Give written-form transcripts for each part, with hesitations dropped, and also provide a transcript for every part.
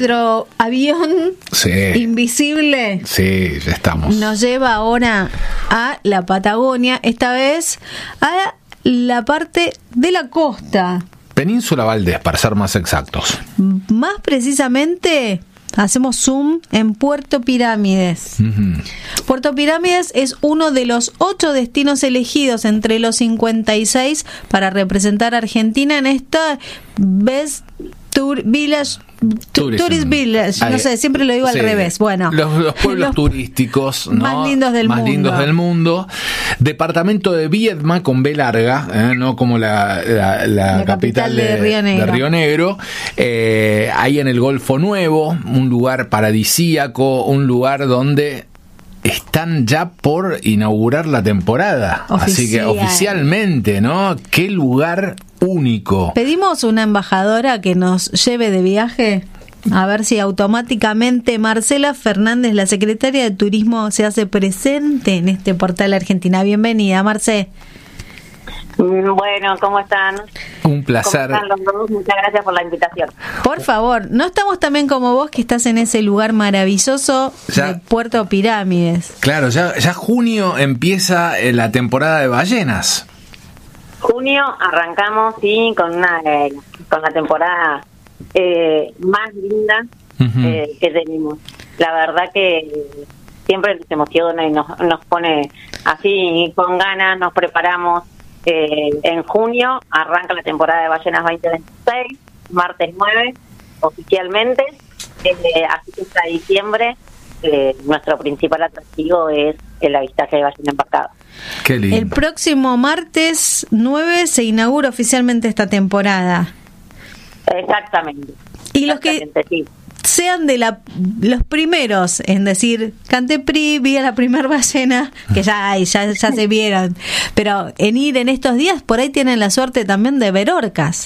nuestro avión invisible ya estamos. Nos lleva ahora a la Patagonia, esta vez a la parte de la costa. Península Valdés, para ser más exactos. Más precisamente, hacemos zoom en Puerto Pirámides. Puerto Pirámides es uno de los 8 destinos elegidos entre los 56 para representar a Argentina en esta Best Tourist Village, no sé, siempre lo digo al revés. Bueno, los pueblos turísticos, ¿no? más lindos del mundo. Departamento de Viedma con B larga, no como la capital de Río Negro. Ahí en el Golfo Nuevo, un lugar paradisíaco, un lugar donde están ya por inaugurar la temporada. Así que oficialmente, ¿no? Qué lugar único. Pedimos una embajadora que nos lleve de viaje, a ver si automáticamente Marcela Fernández, la secretaria de Turismo, se hace presente en este portal Argentina. Bienvenida, Marce. Bueno, ¿cómo están? Un placer. ¿Cómo están los dos? Muchas gracias por la invitación. Por favor, no estamos también como vos, que estás en ese lugar maravilloso de Puerto Pirámides. Claro, ya junio empieza la temporada de ballenas. Junio arrancamos, sí, con la temporada más linda que tenemos. La verdad que siempre nos emociona y nos pone así con ganas, nos preparamos. En junio arranca la temporada de ballenas 2026, martes 9 oficialmente, así que hasta diciembre nuestro principal atractivo es el avistaje de ballena embarcada. Qué lindo. El próximo martes 9 se inaugura oficialmente esta temporada. Exactamente. Y los que sean de los primeros en decir, Canteprí, vi a la primer ballena, que ya se vieron, pero en ir en estos días, por ahí tienen la suerte también de ver orcas.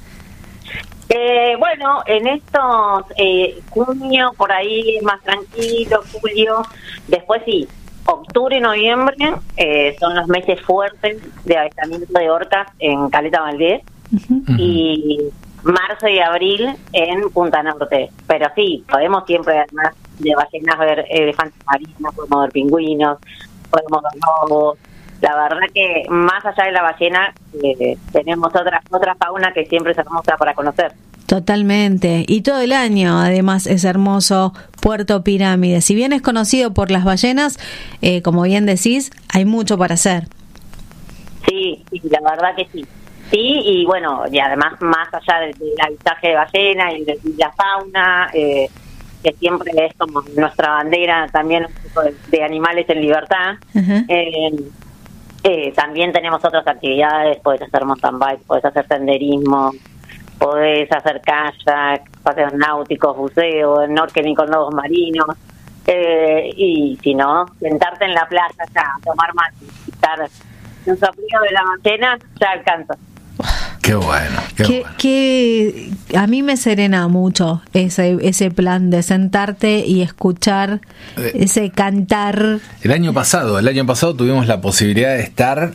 Bueno, en estos junio, por ahí es más tranquilo, julio, después sí, octubre y noviembre son los meses fuertes de avistamiento de orcas en Caleta Valdés, y marzo y abril en Punta Norte. Pero sí, podemos siempre, además de ballenas, ver elefantes marinos, podemos ver pingüinos, podemos ver lobos. La verdad que más allá de la ballena tenemos otra fauna que siempre es hermosa para conocer. Totalmente, y todo el año además es hermoso Puerto Pirámides. Si bien es conocido por las ballenas, como bien decís, hay mucho para hacer. Sí, la verdad que sí. Sí, y bueno, y además más allá del avistaje de ballena y de la fauna, que siempre es como nuestra bandera también de animales en libertad, también tenemos otras actividades. Podés hacer mountain bike, podés hacer senderismo, podés hacer kayak, paseos náuticos, buceo, snorkeling con lobos marinos, y si no, sentarte en la playa ya, tomar mate, estar un soplo de la ballena, ya alcanza. Qué bueno, que a mí me serena mucho ese plan de sentarte y escuchar ese cantar. El año pasado tuvimos la posibilidad de estar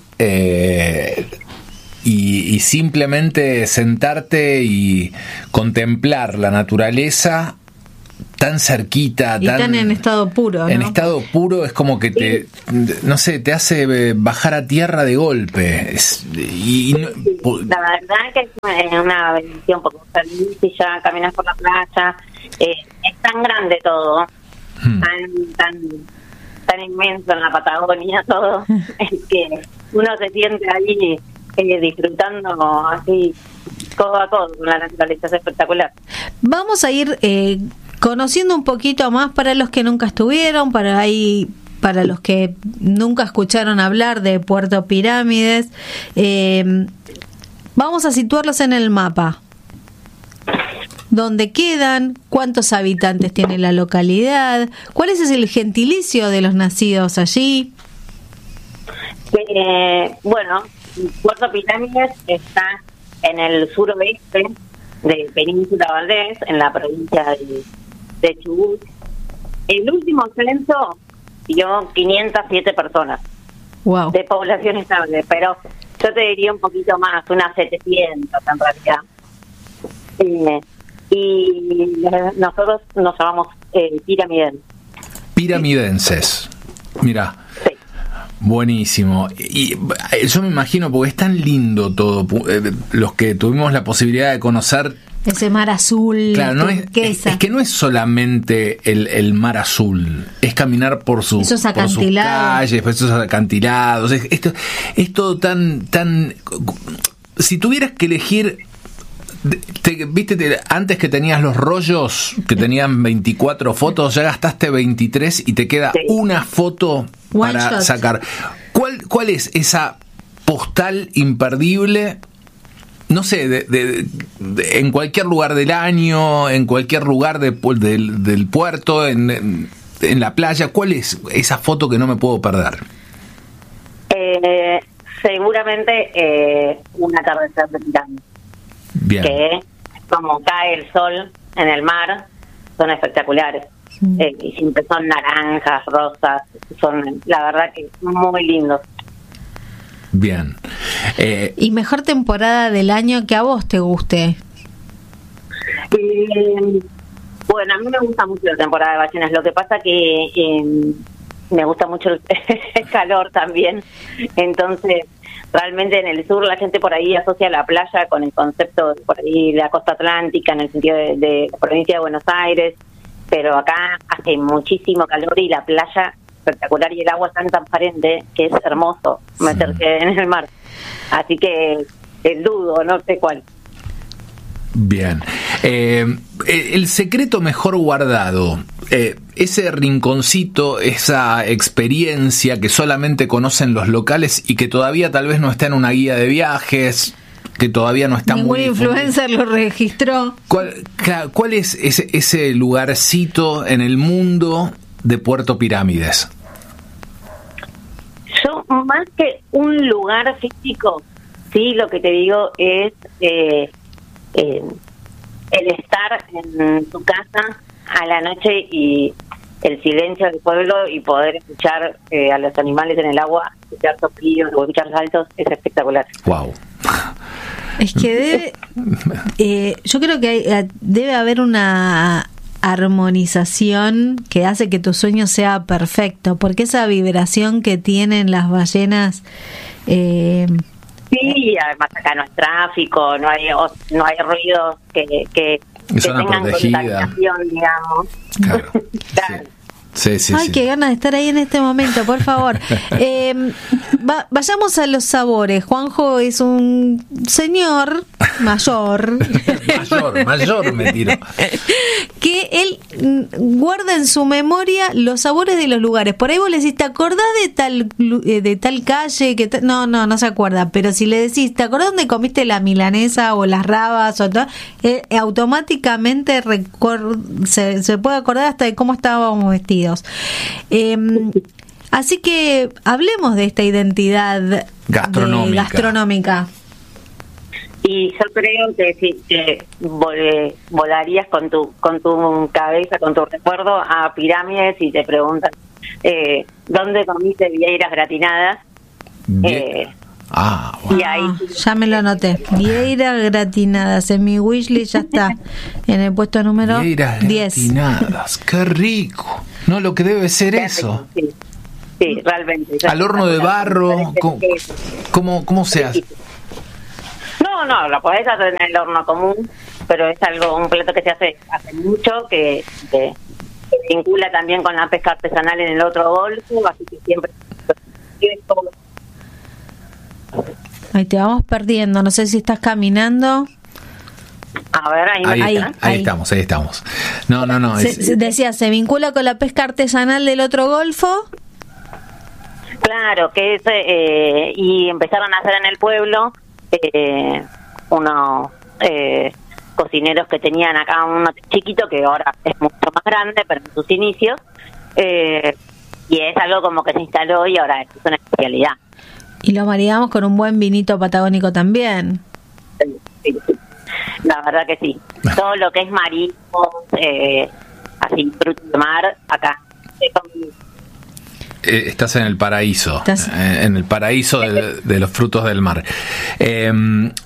y simplemente sentarte y contemplar la naturaleza tan cerquita, y tan en estado puro, ¿no? En estado puro es como que te hace bajar a tierra de golpe. La verdad que es una bendición, porque salís y ya caminas por la playa, es tan grande todo, tan inmenso en la Patagonia todo, es que uno se siente ahí disfrutando así codo a codo con la naturaleza. Es espectacular. Vamos a ir conociendo un poquito más para los que nunca estuvieron, para los que nunca escucharon hablar de Puerto Pirámides. Vamos a situarlos en el mapa. ¿Dónde quedan? ¿Cuántos habitantes tiene la localidad? ¿Cuál es el gentilicio de los nacidos allí? Bueno, Puerto Pirámides está en el suroeste de Península Valdés, en la provincia de Chubut. El último censo dio 507 personas. Wow. De población estable, pero yo te diría un poquito más, unas 700 en realidad. y nosotros nos llamamos piramidenses. Piramidenses, mirá. Sí. Buenísimo. Y yo me imagino, porque es tan lindo todo, los que tuvimos la posibilidad de conocer ese mar azul. Claro, es que no es solamente el mar azul, es caminar por sus calles, por esos acantilados. Es todo tan. Si tuvieras que elegir. Viste, antes que tenías los rollos que tenían 24 fotos, ya gastaste 23 y te queda una foto para sacar. ¿Cuál es esa postal imperdible? No sé, en cualquier lugar del año, en cualquier lugar del puerto, en la playa. ¿Cuál es esa foto que no me puedo perder? Seguramente un atardecer de pirámide. Bien. Que como cae el sol en el mar, son espectaculares. Y siempre son naranjas, rosas, son la verdad que muy lindos. Bien. ¿Y mejor temporada del año que a vos te guste? Bueno, a mí me gusta mucho la temporada de ballenas. Lo que pasa que me gusta mucho el calor también. Entonces, realmente en el sur la gente por ahí asocia la playa con el concepto de por ahí la costa atlántica, en el sentido de la provincia de Buenos Aires. Pero acá hace muchísimo calor y la playa espectacular y el agua tan transparente que es hermoso meterse en el mar. Así que dudo, no sé cuál. Bien. El secreto mejor guardado, ese rinconcito, esa experiencia que solamente conocen los locales y que todavía tal vez no está en una guía de viajes, que todavía no está ningún influencer lo registró. ¿Cuál es ese lugarcito en el mundo de Puerto Pirámides? Yo, más que un lugar físico, sí, lo que te digo es el estar en tu casa a la noche y el silencio del pueblo y poder escuchar a los animales en el agua, escuchar soplidos o escuchar saltos, es espectacular. Wow. Es que yo creo que debe haber una armonización que hace que tu sueño sea perfecto, porque esa vibración que tienen las ballenas. Sí, además acá no hay tráfico, no hay ruidos que tengan contaminación, digamos. Claro. Claro. Sí. Ay, qué ganas de estar ahí en este momento, por favor. Vayamos a los sabores. Juanjo es un señor mayor. mayor me tiro. Que él guarda en su memoria los sabores de los lugares. Por ahí vos le decís, ¿te acordás de tal calle? No se acuerda. Pero si le decís, ¿te acordás dónde comiste la milanesa o las rabas? O todo? Automáticamente se puede acordar hasta de cómo estábamos vestidos. Así que hablemos de esta identidad gastronómica. Y yo creo que si te volarías con tu cabeza, con tu recuerdo a Pirámides y te preguntan ¿dónde comiste vieiras gratinadas? Wow. Y ahí ya me lo anoté. Vieiras gratinadas en mi wishlist, ya está en el puesto número 10. Gratinadas, qué rico. No, lo que debe ser eso. Sí, realmente. Al horno de barro, ¿cómo se hace? No, lo podés hacer en el horno común, pero es un plato que se hace mucho, que vincula también con la pesca artesanal en el otro golfo, así que siempre. Ahí te vamos perdiendo, no sé si estás caminando. A ver, ahí estamos. No. Decía, ¿se vincula con la pesca artesanal del otro golfo? Claro, que y empezaron a hacer en el pueblo unos cocineros que tenían acá uno chiquito, que ahora es mucho más grande, pero en sus inicios, y es algo como que se instaló y ahora es una especialidad. Y lo maridamos con un buen vinito patagónico también. Sí. La verdad que sí. Todo lo que es mariscos, así, frutos de mar, acá. Estás en el paraíso. En el paraíso de los frutos del mar. Una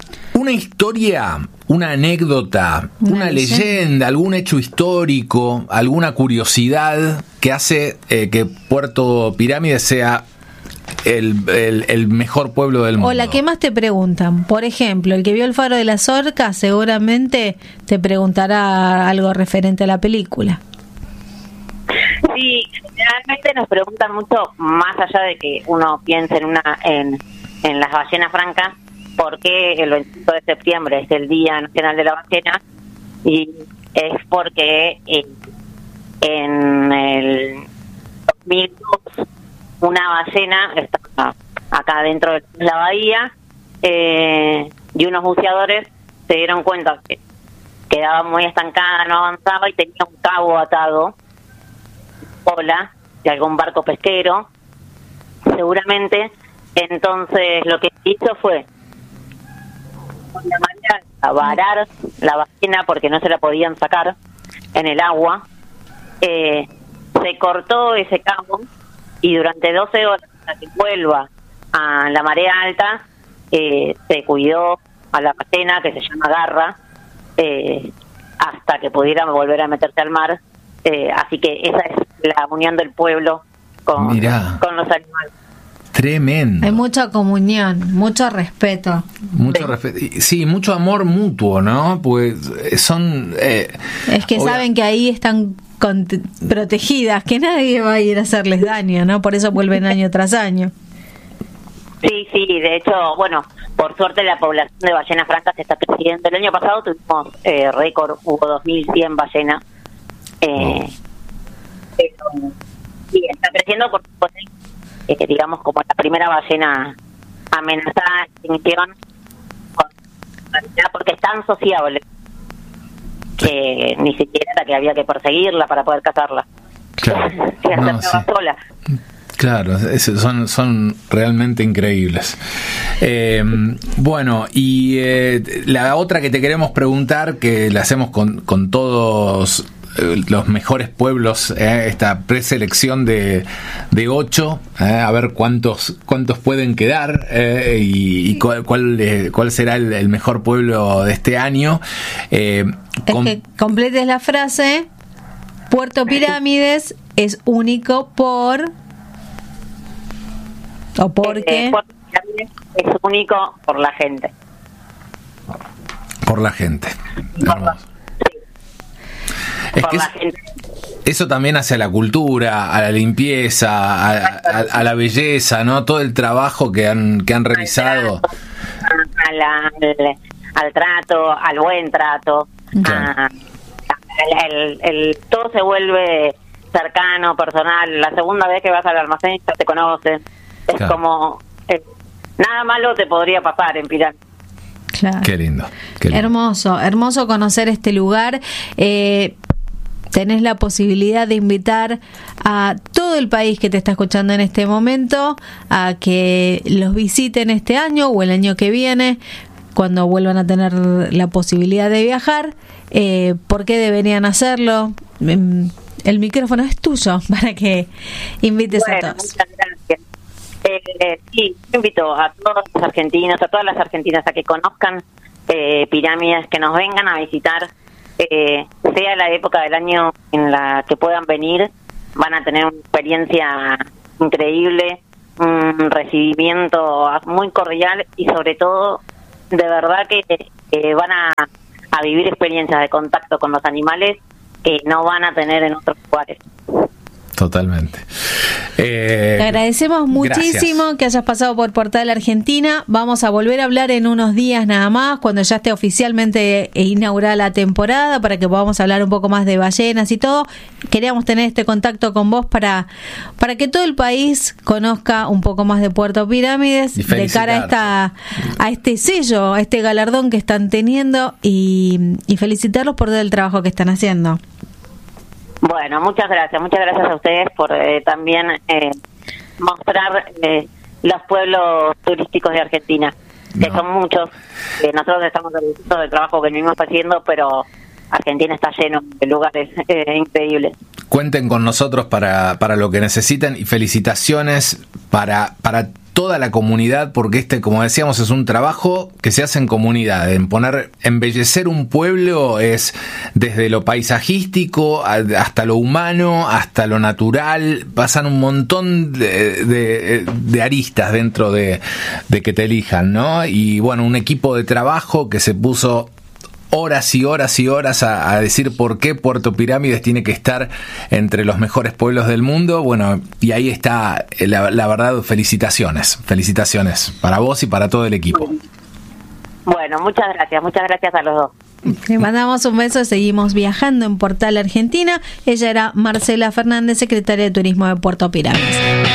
¿Alguna historia, una anécdota, una leyenda, algún hecho histórico, alguna curiosidad que hace que Puerto Pirámides sea el mejor pueblo del mundo? O la que más te preguntan. Por ejemplo, el que vio el Faro de las Orcas seguramente te preguntará algo referente a la película. Sí, generalmente nos preguntan mucho, más allá de que uno piense en las ballenas francas, por qué el 25 de septiembre es el Día Nacional de la Ballena, y es porque en el 2002 una ballena estaba acá dentro de la bahía y unos buceadores se dieron cuenta que quedaba muy estancada, no avanzaba y tenía un cabo atado ola de algún barco pesquero seguramente. Entonces lo que hizo fue de manera a varar la ballena porque no se la podían sacar en el agua. Se cortó ese cabo y durante 12 horas hasta que vuelva a la marea alta se cuidó a la ballena, que se llama garra, hasta que pudiera volver a meterse al mar. Así que esa es la unión del pueblo con los animales. Tremendo. Hay mucha comunión, mucho respeto. Mucho respeto. Sí, mucho amor mutuo, ¿no? Pues son... es que saben que ahí están protegidas, que nadie va a ir a hacerles daño, ¿no? Por eso vuelven año tras año. Sí, de hecho, bueno, por suerte la población de ballenas francas está creciendo. El año pasado tuvimos récord, hubo 2.100 ballenas. Pero, sí, está creciendo porque digamos como la primera ballena amenazada de extinción, porque es tan sociable que ni siquiera era que había que perseguirla para poder cazarla. Claro. Que hacerla sola. Claro, son realmente increíbles. Bueno, y la otra que te queremos preguntar, que la hacemos con todos los mejores pueblos, esta preselección de 8, a ver cuántos pueden quedar, y cuál será el mejor pueblo de este año. Que completes la frase. Puerto Pirámides es único por... ¿O por qué? Puerto Pirámides es único por la gente. Por la gente. Hermoso. Es que eso también hace a la cultura, a la limpieza, a la belleza, ¿no? Todo el trabajo que han realizado. Al trato, al buen trato. Claro. Todo se vuelve cercano, personal. La segunda vez que vas al almacén ya te conocen. Es claro. Como... nada malo te podría pasar en Pirámides. Claro. Qué lindo. Hermoso conocer este lugar. Tenés la posibilidad de invitar a todo el país que te está escuchando en este momento a que los visiten este año o el año que viene, cuando vuelvan a tener la posibilidad de viajar. ¿Por qué deberían hacerlo? El micrófono es tuyo para que invites a todos. Muchas gracias. Sí, invito a todos los argentinos, a todas las argentinas a que conozcan Pirámides, que nos vengan a visitar, sea la época del año en la que puedan venir. Van a tener una experiencia increíble, un recibimiento muy cordial y sobre todo, de verdad que van a vivir experiencias de contacto con los animales que no van a tener en otros lugares. Totalmente. Te agradecemos muchísimo gracias. Que hayas pasado por Portal Argentina. Vamos a volver a hablar en unos días nada más, cuando ya esté oficialmente inaugurada la temporada, para que podamos hablar un poco más de ballenas y todo. Queríamos tener este contacto con vos para que todo el país conozca un poco más de Puerto Pirámides, de cara a este sello, a este galardón que están teniendo, y felicitarlos por todo el trabajo que están haciendo. Bueno, muchas gracias a ustedes por también mostrar los pueblos turísticos de Argentina, que son muchos. Nosotros estamos orgullosos del trabajo que venimos haciendo, pero Argentina está lleno de lugares increíbles. Cuenten con nosotros para lo que necesiten, y felicitaciones para toda la comunidad, porque como decíamos, es un trabajo que se hace en comunidad. Embellecer un pueblo es desde lo paisajístico hasta lo humano, hasta lo natural. Pasan un montón de aristas dentro de que te elijan, ¿no? Y bueno, un equipo de trabajo que se puso horas y horas y horas a decir por qué Puerto Pirámides tiene que estar entre los mejores pueblos del mundo. Bueno, y ahí está, la verdad, felicitaciones para vos y para todo el equipo. Bueno, muchas gracias a los dos. Le mandamos un beso, seguimos viajando en Portal Argentina. Ella era Marcela Fernández, secretaria de Turismo de Puerto Pirámides.